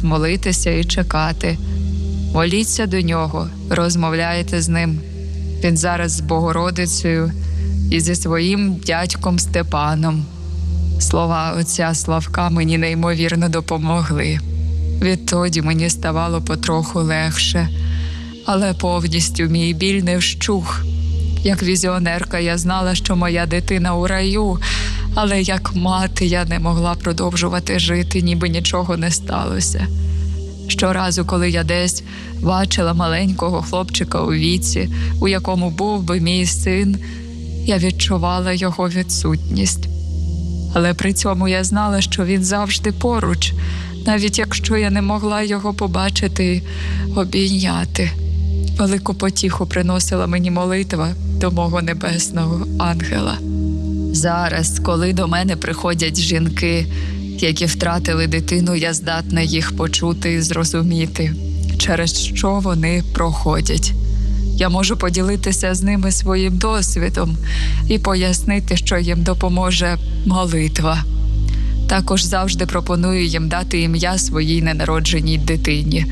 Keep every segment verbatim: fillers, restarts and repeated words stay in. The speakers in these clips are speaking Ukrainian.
молитися і чекати. Моліться до нього, розмовляйте з ним. Він зараз з Богородицею і зі своїм дядьком Степаном. Слова отця Славка мені неймовірно допомогли. Відтоді мені ставало потроху легше, але повністю мій біль не вщух. Як візіонерка я знала, що моя дитина у раю, але як мати я не могла продовжувати жити, ніби нічого не сталося. Щоразу, коли я десь бачила маленького хлопчика у віці, у якому був би мій син, я відчувала його відсутність. Але при цьому я знала, що він завжди поруч, навіть якщо я не могла його побачити і обійняти. Велику потіху приносила мені молитва до мого небесного ангела. Зараз, коли до мене приходять жінки, які втратили дитину, я здатна їх почути і зрозуміти, через що вони проходять. Я можу поділитися з ними своїм досвідом і пояснити, що їм допоможе молитва. Також завжди пропоную їм дати ім'я своїй ненародженій дитині.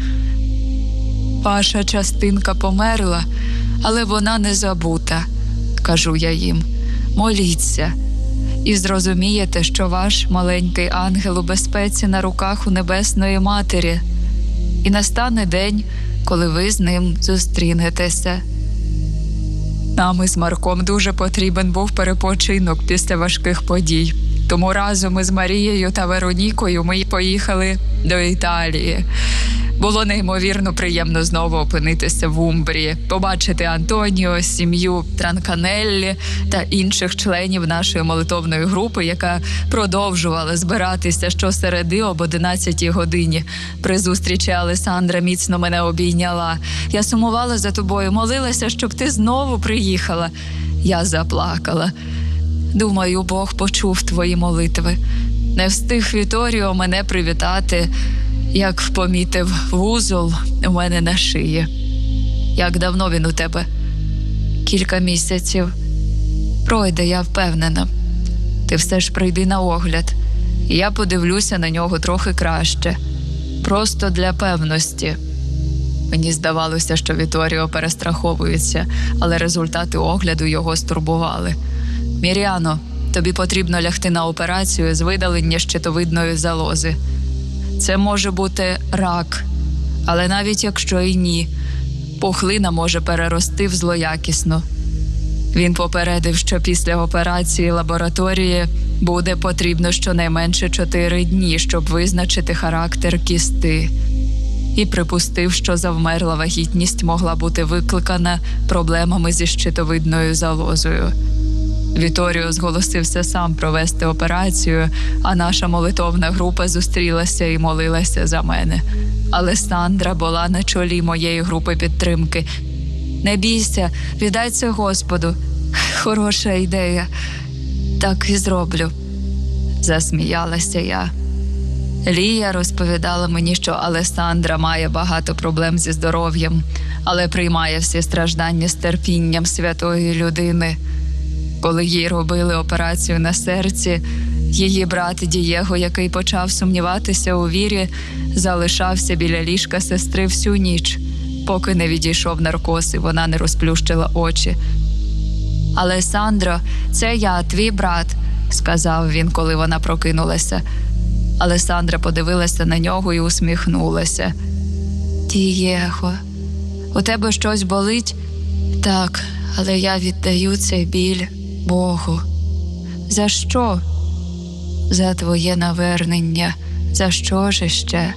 Ваша частинка померла, але вона не забута, кажу я їм. Моліться і зрозумієте, що ваш маленький ангел у безпеці на руках у Небесної Матері. І настане день, коли ви з ним зустрінетеся. Нам із Марком дуже потрібен був перепочинок після важких подій. Тому разом із Марією та Веронікою ми поїхали до Італії. Було неймовірно приємно знову опинитися в Умбрії, побачити Антоніо, сім'ю Транканеллі та інших членів нашої молитовної групи, яка продовжувала збиратися щосереди об одинадцятій годині. При зустрічі Алесандра міцно мене обійняла. Я сумувала за тобою, молилася, щоб ти знову приїхала. Я заплакала. Думаю, Бог почув твої молитви. Не встиг Віторіо мене привітати, як помітив вузол у мене на шиї. Як давно він у тебе? Кілька місяців. Пройде, я впевнена. Ти все ж прийди на огляд. І я подивлюся на нього трохи краще. Просто для певності. Мені здавалося, що Віторіо перестраховується, але результати огляду його стурбували. Міріано, тобі потрібно лягти на операцію з видалення щитовидної залози. Це може бути рак, але навіть якщо і ні, пухлина може перерости в злоякісну. Він попередив, що після операції лабораторії буде потрібно щонайменше чотири дні, щоб визначити характер кісти. І припустив, що завмерла вагітність могла бути викликана проблемами зі щитовидною залозою. Віторіо зголосився сам провести операцію, а наша молитовна група зустрілася і молилася за мене. Алесандра була на чолі моєї групи підтримки. Не бійся, віддай це Господу. Хороша ідея. Так і зроблю. Засміялася я. Лія розповідала мені, що Алесандра має багато проблем зі здоров'ям, але приймає всі страждання з терпінням святої людини. Коли їй робили операцію на серці, її брат Дієго, який почав сумніватися у вірі, залишався біля ліжка сестри всю ніч, поки не відійшов наркоз і вона не розплющила очі. «Алесандро, це я, твій брат», – сказав він, коли вона прокинулася. Алесандра подивилася на нього і усміхнулася. «Дієго, у тебе щось болить?» «Так, але я віддаю цей біль Богу». «За що?» «За твоє навернення. За що ж іще?»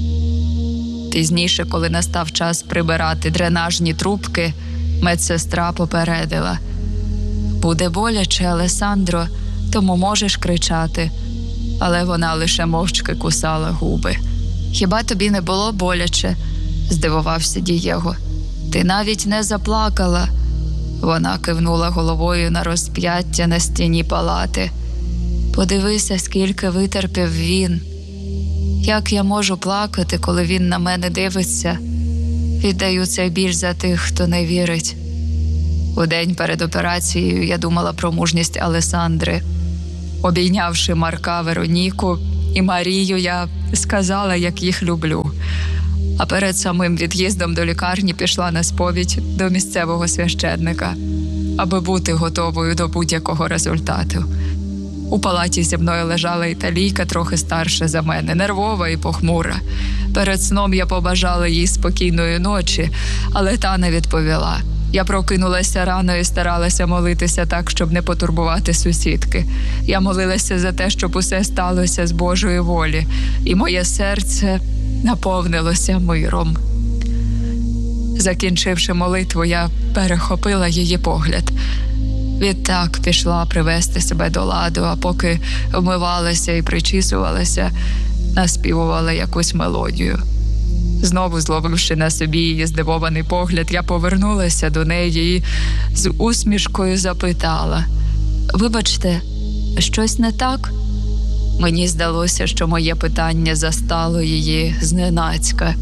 Пізніше, коли настав час прибирати дренажні трубки, медсестра попередила. «Буде боляче, Алесандро, тому можеш кричати». Але вона лише мовчки кусала губи. «Хіба тобі не було боляче?» – здивувався Дієго. «Ти навіть не заплакала». Вона кивнула головою на розп'яття на стіні палати. «Подивися, скільки витерпів він. Як я можу плакати, коли він на мене дивиться? Віддаю цей біль за тих, хто не вірить». У день перед операцією я думала про мужність Алесандри. Обійнявши Марка, Вероніку і Марію, я сказала, як їх люблю. А перед самим від'їздом до лікарні пішла на сповідь до місцевого священника, аби бути готовою до будь-якого результату. У палаті зі мною лежала італійка, трохи старша за мене, нервова і похмура. Перед сном я побажала їй спокійної ночі, але та не відповіла. Я прокинулася рано і старалася молитися так, щоб не потурбувати сусідки. Я молилася за те, щоб усе сталося з Божої волі, і моє серце наповнилося миром. Закінчивши молитву, я перехопила її погляд. Відтак пішла привести себе до ладу, а поки вмивалася і причісувалася, наспівувала якусь мелодію. Знову зловивши на собі її здивований погляд, я повернулася до неї і з усмішкою запитала: «Вибачте, щось не так?» Мені здалося, що моє питання застало її зненацька.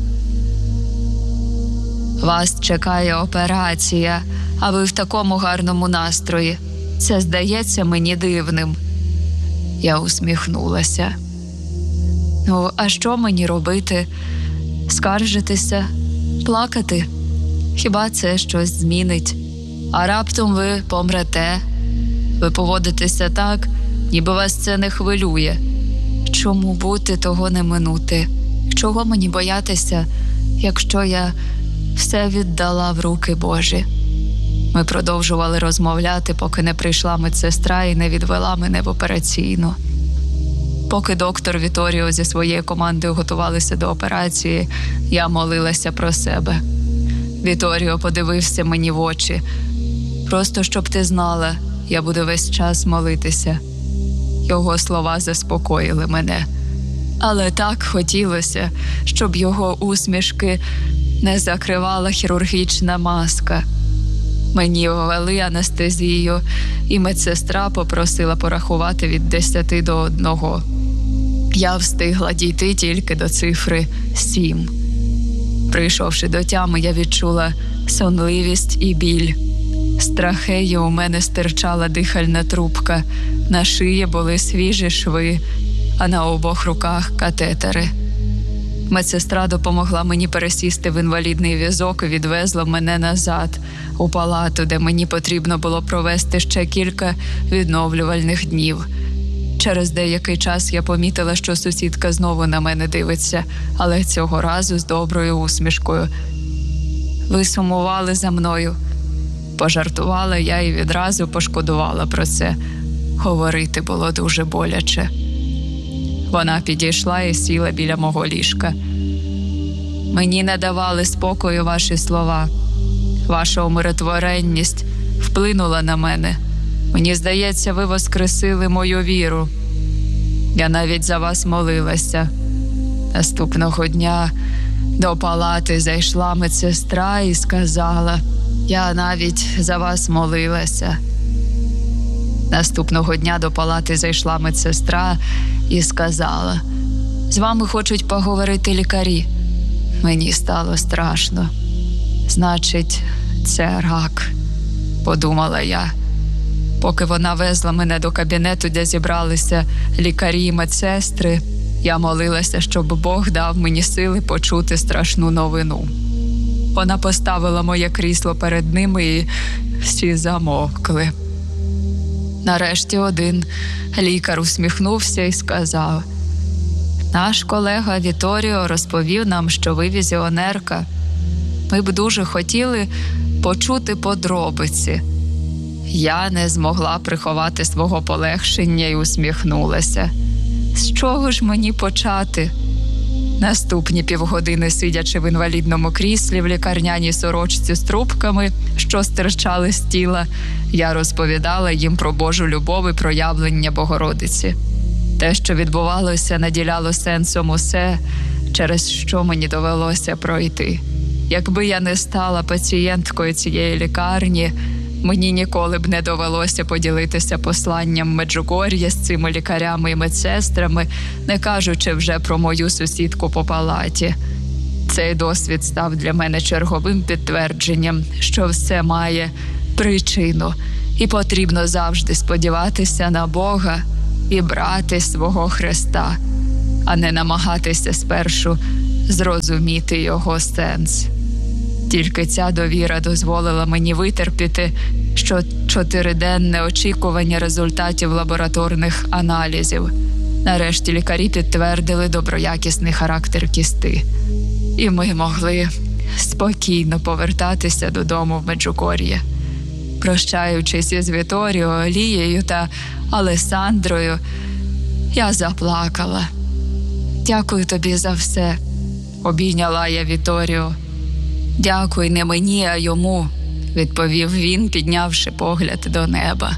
«Вас чекає операція, а ви в такому гарному настрої. Це здається мені дивним». Я усміхнулася. «Ну, а що мені робити? Скаржитися? Плакати? Хіба це щось змінить? А раптом ви помрете? Ви поводитеся так, ніби вас це не хвилює. Чому бути, того не минути? Чого мені боятися, якщо я все віддала в руки Божі?» Ми продовжували розмовляти, поки не прийшла медсестра і не відвела мене в операційну. Поки доктор Віторіо зі своєю командою готувалися до операції, я молилася про себе. Віторіо подивився мені в очі. «Просто щоб ти знала, я буду весь час молитися». Його слова заспокоїли мене. Але так хотілося, щоб його усмішки не закривала хірургічна маска. Мені ввели анестезію, і медсестра попросила порахувати від десяти до одного. Я встигла дійти тільки до цифри сім. Прийшовши до тями, я відчула сонливість і біль. З трахеї у мене стирчала дихальна трубка, на шиї були свіжі шви, а на обох руках катетери. Медсестра допомогла мені пересісти в інвалідний візок і відвезла мене назад, у палату, де мені потрібно було провести ще кілька відновлювальних днів. Через деякий час я помітила, що сусідка знову на мене дивиться, але цього разу з доброю усмішкою. «Ви сумували за мною?» Пожартувала я і відразу пошкодувала про це. Говорити було дуже боляче. Вона підійшла і сіла біля мого ліжка. «Мені не давали спокою ваші слова. Ваша умиротвореність вплинула на мене. Мені здається, ви воскресили мою віру. Я навіть за вас молилася». Наступного дня до палати зайшла медсестра і сказала: «Я навіть за вас молилася». Наступного дня до палати зайшла медсестра і сказала: «З вами хочуть поговорити лікарі». Мені стало страшно. «Значить, це рак», – подумала я. Поки вона везла мене до кабінету, де зібралися лікарі і медсестри, я молилася, щоб Бог дав мені сили почути страшну новину. Вона поставила моє крісло перед ними і всі замовкли. Нарешті один лікар усміхнувся і сказав: «Наш колега Віторіо розповів нам, що ви візіонерка. Ми б дуже хотіли почути подробиці». Я не змогла приховати свого полегшення і усміхнулася. З чого ж мені почати? Наступні півгодини, сидячи в інвалідному кріслі в лікарняній сорочці з трубками, що стирчали з тіла, я розповідала їм про Божу любов і проявлення Богородиці. Те, що відбувалося, наділяло сенсом усе, через що мені довелося пройти. Якби я не стала пацієнткою цієї лікарні, мені ніколи б не довелося поділитися посланням Меджугор'я з цими лікарями і медсестрами, не кажучи вже про мою сусідку по палаті. Цей досвід став для мене черговим підтвердженням, що все має причину, і потрібно завжди сподіватися на Бога і брати свого Христа. а не намагатися спершу зрозуміти його сенс. Тільки ця довіра дозволила мені витерпіти що чотириденне очікування результатів лабораторних аналізів. Нарешті лікарі підтвердили доброякісний характер кісти. І ми могли спокійно повертатися додому в Меджугор'є. Прощаючись із Віторіо, Лією та Алесандрою, я заплакала. «Дякую тобі за все», – обійняла я Віторіо. «Дякуй не мені, а йому», – відповів він, піднявши погляд до неба.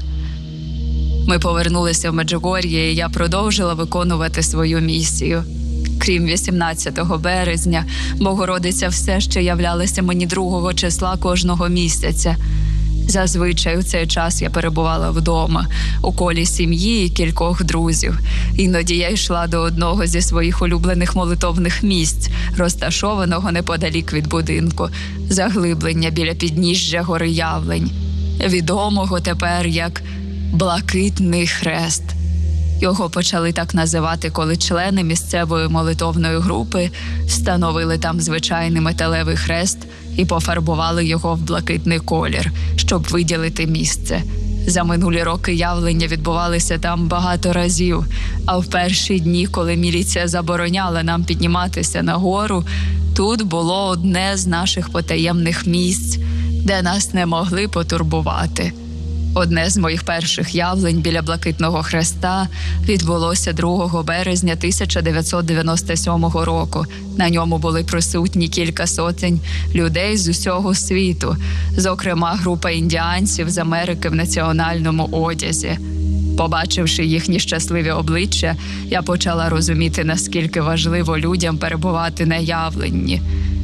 Ми повернулися в Меджугор'є, і я продовжила виконувати свою місію. Крім вісімнадцятого березня, Богородиця все ще являлася мені другого числа кожного місяця. Зазвичай у цей час я перебувала вдома, у колі сім'ї і кількох друзів. Іноді я йшла до одного зі своїх улюблених молитовних місць, розташованого неподалік від будинку, заглиблення біля підніжжя гори Явлень, відомого тепер як Блакитний Хрест. Його почали так називати, коли члени місцевої молитовної групи встановили там звичайний металевий хрест і пофарбували його в блакитний колір, щоб виділити місце. За минулі роки явлення відбувалися там багато разів, а в перші дні, коли міліція забороняла нам підніматися на гору, тут було одне з наших потаємних місць, де нас не могли потурбувати. Одне з моїх перших явлень біля Блакитного Хреста відбулося другого березня тисяча дев'ятсот дев'яносто сьомого року. На ньому були присутні кілька сотень людей з усього світу, зокрема група індіанців з Америки в національному одязі. Побачивши їхні щасливі обличчя, я почала розуміти, наскільки важливо людям перебувати на явленні.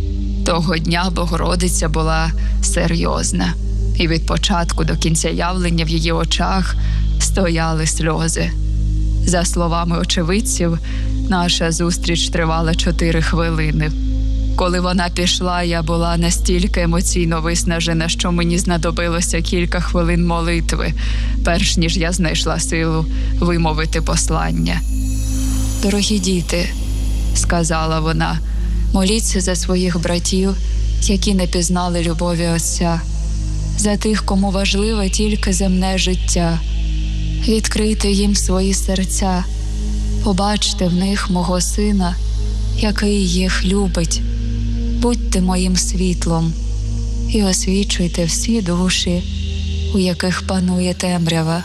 Того дня Богородиця була серйозна. І від початку до кінця явлення в її очах стояли сльози. За словами очевидців, наша зустріч тривала чотири хвилини. Коли вона пішла, я була настільки емоційно виснажена, що мені знадобилося кілька хвилин молитви, перш ніж я знайшла силу вимовити послання. «Дорогі діти», – сказала вона, – «моліться за своїх братів, які не пізнали любові Отця, за тих, кому важливе тільки земне життя. Відкрийте їм свої серця, побачте в них мого Сина, який їх любить. Будьте моїм світлом і освічуйте всі душі, у яких панує темрява».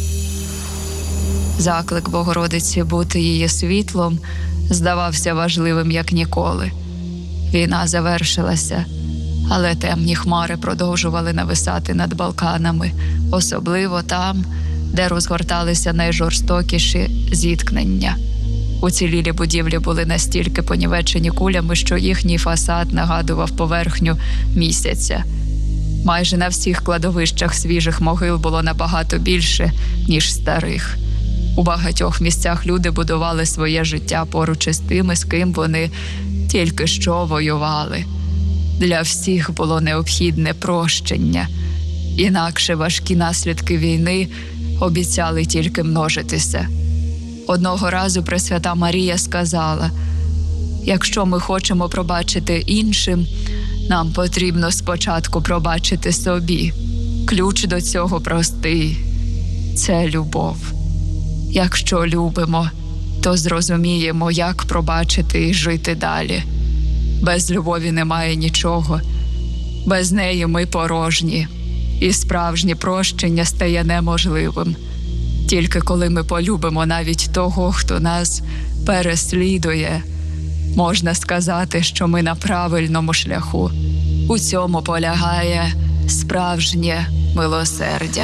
Заклик Богородиці бути її світлом здавався важливим як ніколи. Війна завершилася, але темні хмари продовжували нависати над Балканами, особливо там, де розгорталися найжорстокіші зіткнення. Уцілілі будівлі були настільки понівечені кулями, що їхній фасад нагадував поверхню місяця. Майже на всіх кладовищах свіжих могил було набагато більше, ніж старих. У багатьох місцях люди будували своє життя поруч із тими, з ким вони тільки що воювали. Для всіх було необхідне прощення, інакше важкі наслідки війни обіцяли тільки множитися. Одного разу Пресвята Марія сказала: «Якщо ми хочемо пробачити іншим, нам потрібно спочатку пробачити собі. Ключ до цього простий – це любов. Якщо любимо, то зрозуміємо, як пробачити і жити далі. Без любові немає нічого, без неї ми порожні, і справжнє прощення стає неможливим. Тільки коли ми полюбимо навіть того, хто нас переслідує, можна сказати, що ми на правильному шляху. У цьому полягає справжнє милосердя».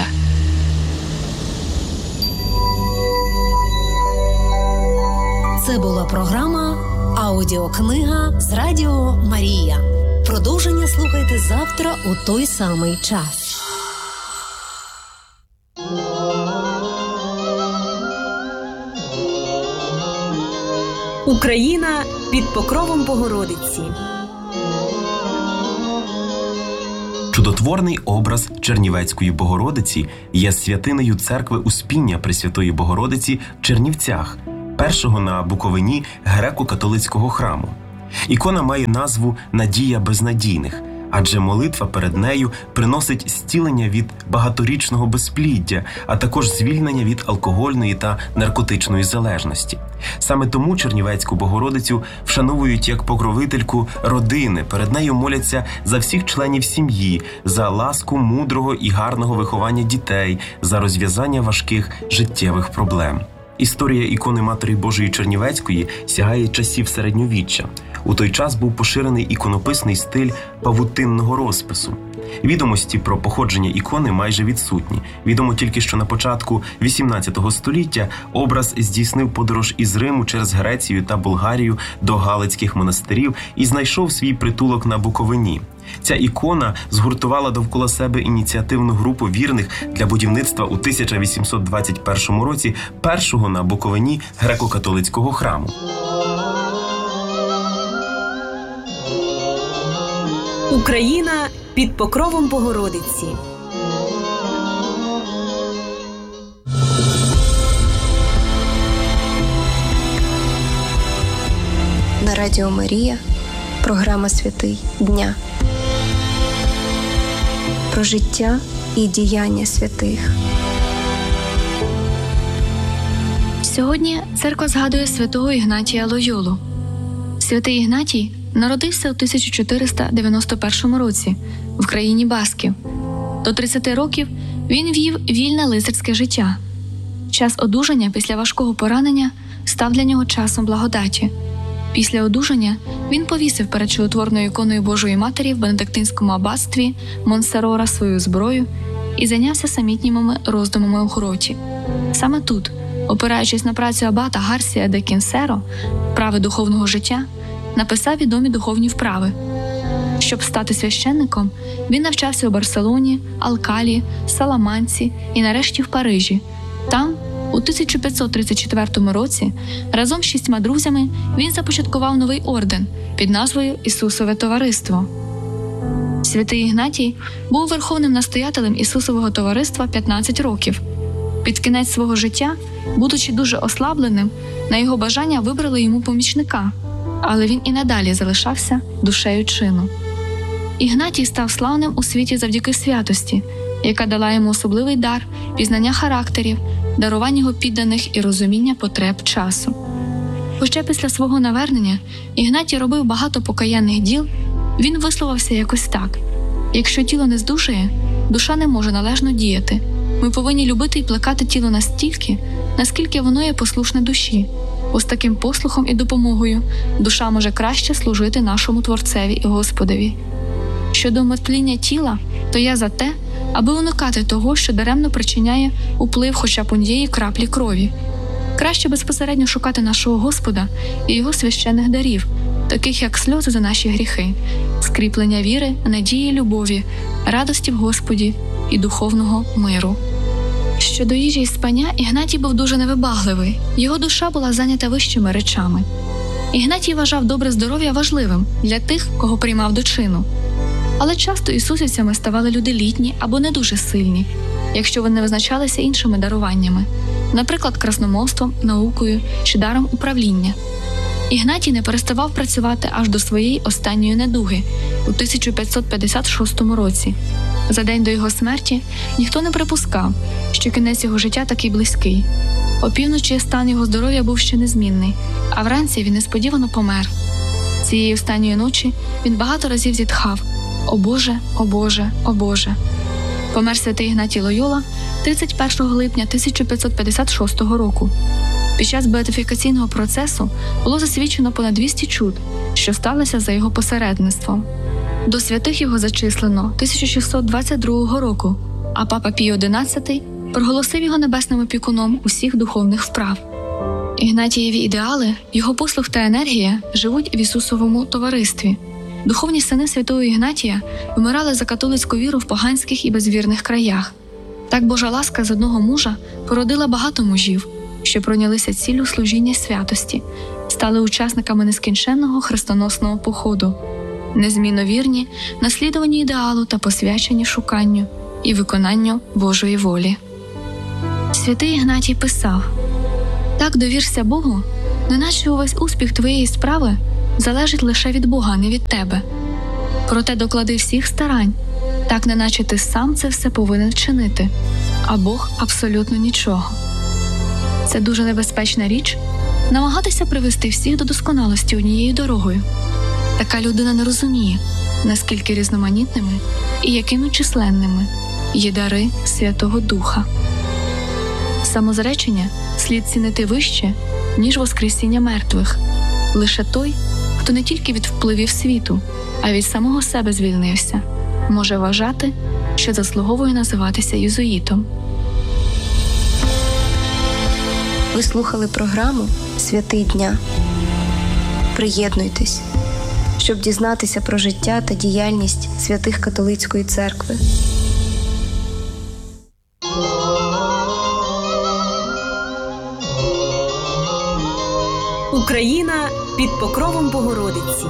Це була програма «Аудіокнига» з Радіо Марія. Продовження слухайте завтра у той самий час. Україна під покровом Богородиці. Чудотворний образ Чернівецької Богородиці є святинею церкви Успіння Пресвятої Богородиці в Чернівцях. першого на Буковині греко-католицького храму. Ікона має назву «Надія безнадійних», адже молитва перед нею приносить зцілення від багаторічного безпліддя, а також звільнення від алкогольної та наркотичної залежності. Саме тому Чернівецьку Богородицю вшановують як покровительку родини, перед нею моляться за всіх членів сім'ї, за ласку мудрого і гарного виховання дітей, за розв'язання важких життєвих проблем. Історія ікони Матері Божої Чернівецької сягає часів середньовіччя. У той час був поширений іконописний стиль павутинного розпису. Відомості про походження ікони майже відсутні. Відомо тільки, що на початку вісімнадцятого століття образ здійснив подорож із Риму через Грецію та Болгарію до галицьких монастирів і знайшов свій притулок на Буковині. Ця ікона згуртувала довкола себе ініціативну групу вірних для будівництва у тисяча вісімсот двадцять першому році першого на Буковині греко-католицького храму. Україна під покровом Богородиці. На Радіо Марія програма «Святий дня». Про життя і діяння святих. Сьогодні церква згадує святого Ігнатія Лойолу. Святий Ігнатій народився у тисяча чотириста дев'яносто першому році в країні Басків. До тридцяти років він вів вільне лицарське життя. Час одужання після важкого поранення став для нього часом благодаті. Після одужання він повісив перед чудотворною іконою Божої Матері в бенедиктинському аббатстві Монсерора свою зброю і зайнявся самітніми роздумами у гроті. Саме тут, опираючись на працю абата Гарсія де Кінсеро «Вправи духовного життя», написав відомі духовні вправи. Щоб стати священником, він навчався у Барселоні, Алкалі, Саламанці і нарешті в Парижі. Там, у тисяча п'ятсот тридцять четвертому році, разом з шістьма друзями він започаткував новий орден під назвою Ісусове товариство. Святий Ігнатій був верховним настоятелем Ісусового товариства п'ятнадцять років. Під кінець свого життя, будучи дуже ослабленим, на його бажання вибрали йому помічника, але він і надалі залишався душею чину. Ігнатій став славним у світі завдяки святості, яка дала йому особливий дар пізнання характерів, дарування його підданих і розуміння потреб часу. Хоча після свого навернення Ігнатій робив багато покаянних діл, він висловився якось так: «Якщо тіло не здужує, душа не може належно діяти. Ми повинні любити і плекати тіло настільки, наскільки воно є послушне душі. Бо з таким послухом і допомогою душа може краще служити нашому Творцеві і Господові. Щодо умертвління тіла, то я за те, аби уникати того, що даремно причиняє уплив хоча б однієї краплі крові. Краще безпосередньо шукати нашого Господа і Його священних дарів, таких як сльози за наші гріхи, скріплення віри, надії, любові, радості в Господі і духовного миру». Щодо їжі і спання, Ігнатій був дуже невибагливий. Його душа була зайнята вищими речами. Ігнатій вважав добре здоров'я важливим для тих, кого приймав до чину. Але часто ісусівцями ставали люди літні або не дуже сильні, якщо вони визначалися іншими даруваннями, наприклад, красномовством, наукою чи даром управління. Ігнатій не переставав працювати аж до своєї останньої недуги у тисяча п'ятсот п'ятдесят шостому році. За день до його смерті ніхто не припускав, що кінець його життя такий близький. Опівночі стан його здоров'я був ще незмінний, а вранці він несподівано помер. Цієї останньої ночі він багато разів зітхав: «О Боже, о Боже, о Боже». Помер святий Ігнатій Лойола тридцять першого липня тисяча п'ятсот п'ятдесят шостого року. Під час беатифікаційного процесу було засвідчено понад двісті чуд, що сталося за його посередництвом. До святих його зачислено тисяча шістсот двадцять другого року, а папа Пій одинадцятий проголосив його небесним опікуном усіх духовних вправ. Ігнатієві ідеали, його послуг та енергія живуть в Ісусовому товаристві. Духовні сини святого Ігнатія вмирали за католицьку віру в поганських і безвірних краях. Так Божа ласка з одного мужа породила багато мужів, що пройнялися ціллю служіння святості, стали учасниками нескінченного хрестоносного походу, незмінно вірні наслідуванню ідеалу та посвячені шуканню і виконанню Божої волі. Святий Ігнатій писав: Так довірся Богу, неначе увесь успіх твоєї справи залежить лише від Бога, а не від тебе. Проте доклади всіх старань, так неначе ти сам це все повинен вчинити, а Бог абсолютно нічого. Це дуже небезпечна річ – намагатися привести всіх до досконалості однією дорогою. Така людина не розуміє, наскільки різноманітними і якими численними є дари Святого Духа. Самозречення слід цінити вище, ніж воскресіння мертвих. Лише той, хто не тільки від впливів світу, а від самого себе звільнився, може вважати, що заслуговує називатися єзуїтом. Ви слухали програму «Святий дня». Приєднуйтесь, щоб дізнатися про життя та діяльність святих католицької церкви. Україна під покровом Богородиці.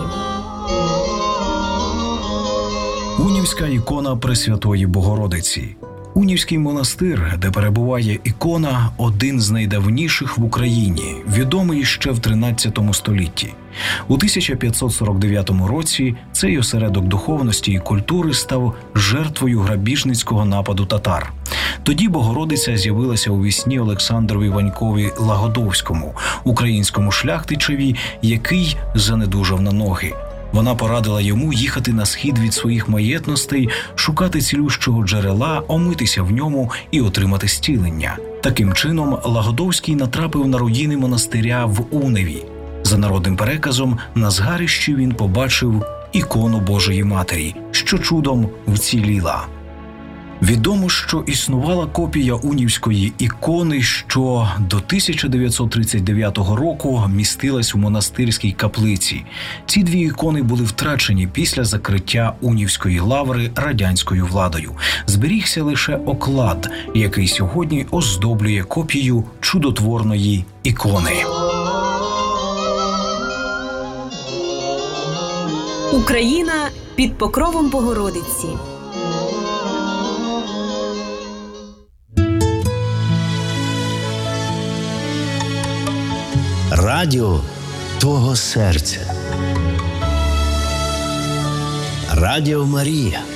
Унівська ікона Пресвятої Богородиці. Унівський монастир, де перебуває ікона, один з найдавніших в Україні, відомий ще в тринадцятому столітті. У тисяча п'ятсот сорок дев'ятому році цей осередок духовності і культури став жертвою грабіжницького нападу татар. Тоді Богородиця з'явилася у вісні Олександрові Ванькові Лагодовському, українському шляхтичеві, який занедужав на ноги. Вона порадила йому їхати на схід від своїх маєтностей, шукати цілющого джерела, омитися в ньому і отримати зцілення. Таким чином, Лагодовський натрапив на руїни монастиря в Уневі. За народним переказом, на згарищі він побачив ікону Божої Матері, що чудом вціліла. Відомо, що існувала копія унівської ікони, що до тисяча дев'ятсот тридцять дев'ятого року містилась у монастирській каплиці. Ці дві ікони були втрачені після закриття унівської лаври радянською владою. Зберігся лише оклад, який сьогодні оздоблює копію чудотворної ікони. Україна під покровом Богородиці. Радіо твого серця. Радіо Марія.